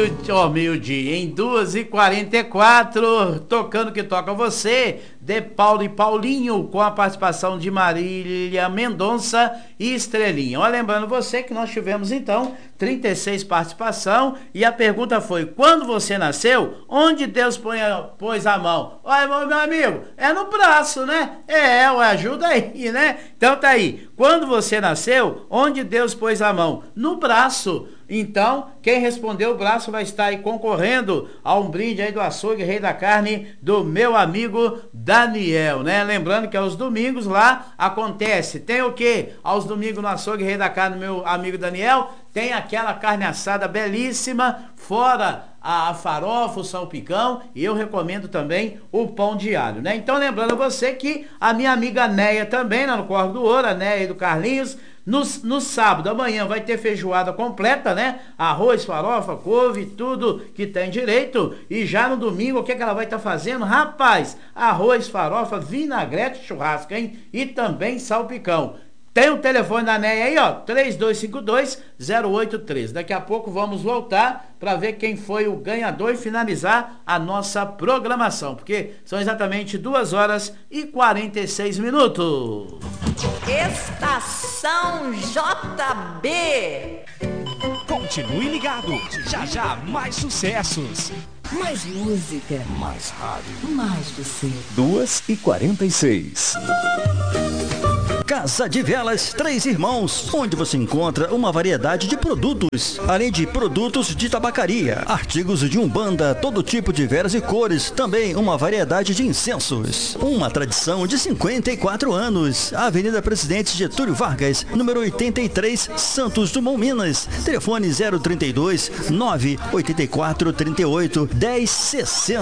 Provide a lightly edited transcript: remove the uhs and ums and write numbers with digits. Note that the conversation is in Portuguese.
meio-dia, em 2h44, tocando que toca você, de Paulo e Paulinho, com a participação de Marília Mendonça e Estrelinha. Ó, lembrando você que nós tivemos então 36 participação e a pergunta foi: quando você nasceu, onde Deus pôs a mão? Olha, meu amigo, é no braço, né? Ajuda aí, né? Então tá aí. Quando você nasceu, onde Deus pôs a mão? No braço. Então, quem respondeu o braço vai estar aí concorrendo a um brinde aí do Açougue Rei da Carne do meu amigo Daniel, né? Lembrando que aos domingos lá acontece, tem o quê? Aos domingos no Açougue Rei da Carne do meu amigo Daniel, tem aquela carne assada belíssima, fora a farofa, o salpicão, e eu recomendo também o pão de alho, né? Então, lembrando a você que a minha amiga Neia também, lá no Corvo do Ouro, a Neia e do Carlinhos, no sábado, amanhã, vai ter feijoada completa, né? Arroz, farofa, couve, tudo que tem direito. E já no domingo, o que ela vai estar fazendo? Rapaz, arroz, farofa, vinagrete, churrasco, hein? E também salpicão. Tem o telefone da Neia aí, ó, 3252-0813. Daqui a pouco vamos voltar para ver quem foi o ganhador e finalizar a nossa programação, porque são exatamente 2h46. Estação JB. Continue ligado, já já mais sucessos. Mais música. Mais rádio. Mais você. 2h46. Casa de Velas Três Irmãos, onde você encontra uma variedade de produtos, além de produtos de tabacaria, artigos de umbanda, todo tipo de velas e cores, também uma variedade de incensos. Uma tradição de 54 anos. Avenida Presidente Getúlio Vargas, número 83, Santos Dumont, Minas. Telefone 032 984 38 1060.